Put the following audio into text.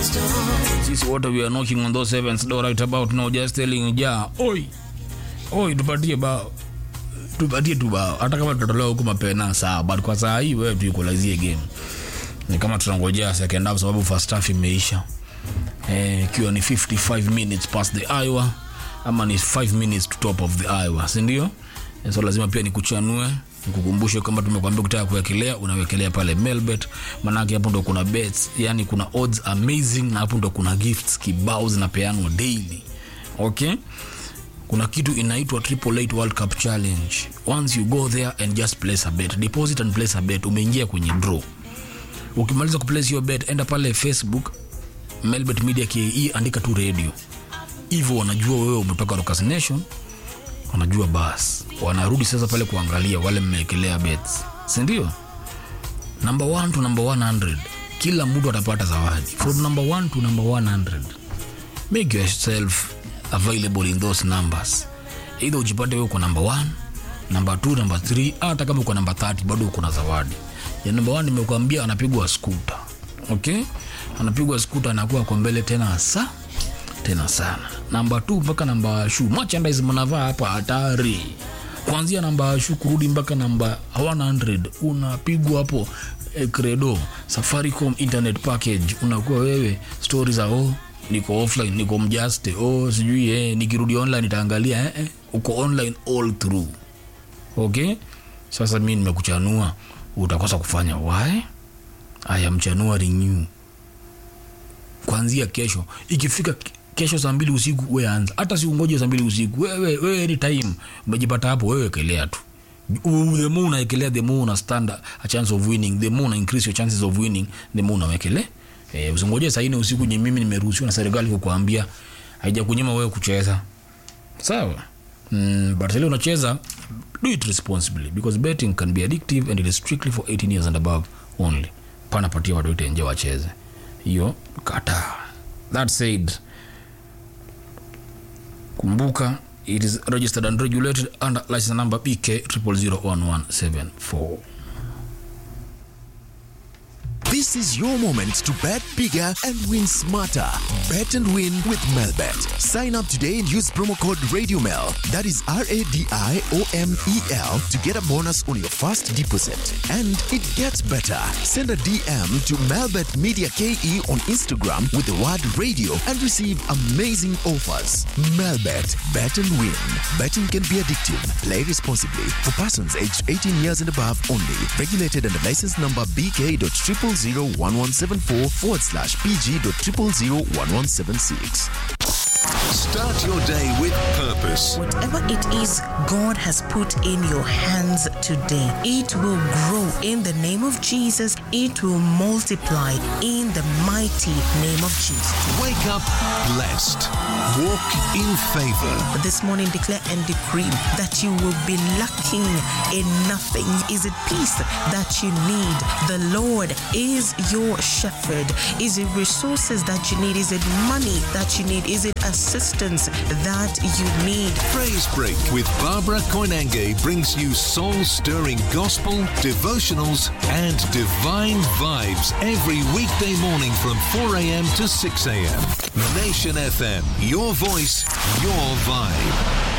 Sisi wote we are knocking on those heavens door right about now, just telling ja oi tupatie bao hata kama tutatolewa huko mapena sawa, but kwa saa hii wewe tuikolazie game ni kama tunangojea second half sababu first half imeisha. Ikiwa ni 55 minutes past the hour ama ni 5 minutes to top of the hour, si ndio? So lazima pia nikuchanue, nikukumbushe kama tumekwambia ukitaka kuwekelea unawekelea pale Melbet, maana hapo ndo kuna bets, yani kuna odds amazing, na hapo ndo kuna gifts kibao zinapeanwa daily. Okay? Kuna kitu inaitwa 888 World Cup Challenge. Once you go there and just place a bet, deposit and place a bet, umeingia kwenye draw. Ukimaliza kuplace your bet, enda pale Facebook Melbet Media KE, andika tu radio. Hivyo wanajua wewe umetoka Rockers Nation, wanajua bas. Wanarudi sasa pale kuangalia wale mmewekelea bets. Si ndio? Number 1 to number 100. Kila mtu atapata zawadi. From number 1 to number 100. Make yourself available in those numbers. Either ujipate wewe uko number 1, number 2, number 3, hata kama uko number 30 bado uko na zawadi. Ya number 1 nimekuambia anapigwa scooter. Okay? Anapigwa scooter anakuwa kwa mbele tena sana. Number 2 mpaka number shoe. Merchandise mnavaa hapa hatari. Kuanzia number shoe kurudi mpaka number 100 unapigwa hapo credo Safaricom internet package. Unakuwa wewe stories za niko offline, niko mjaste, sijui nikirudi online nitaangalia uko online all through. Okay? Sasa mimi nimekuchanua, utakosa kufanya why? I am channeling you. Kuanzia kesho, ikifika kesho saa 2 usiku wewe anza. Hata si ungoje saa 2 usiku. Wewe any time umejipata hapo, wewe wekelea tu. The more unaekelea, the more una stand a chance of winning, the more una increase your chances of winning, the more unawekelea. Usingoje saa 4 usiku nye mimi nimeruhusiwa na serikali kukuambia haijakunyima wewe kucheza. Sawa? But leo unacheza, do it responsibly because betting can be addictive and it is strictly for 18 years and above only. Pana patia watu wote nje wacheze. Hiyo kata. That said, kumbuka it is registered and regulated under license number BK 0001174. This is your moment to bet bigger and win smarter. Bet and win with Melbet. Sign up today and use promo code RadioMel. That is RADIOMEL to get a bonus on your first deposit. And it gets better. Send a DM to Melbet Media KE on Instagram with the word radio and receive amazing offers. Melbet. Bet and win. Betting can be addictive. Play responsibly. For persons aged 18 years and above only. Regulated under license number BK.0001174/PG.0001176. Start your day with purpose. Whatever it is God has put in your hands today, it will grow in the name of Jesus. It will multiply in the mighty name of Jesus. Wake up blessed. Walk in favor. This morning, declare and decree that you will be lacking in nothing. Is it peace that you need? The Lord is your shepherd. Is it resources that you need? Is it money that you need? Is it assistance that you need? Praise Break with Barbara Koinange brings you soul-stirring gospel, devotionals, and divine vibes every weekday morning from 4 a.m. to 6 a.m. Nation FM, your voice, your vibe.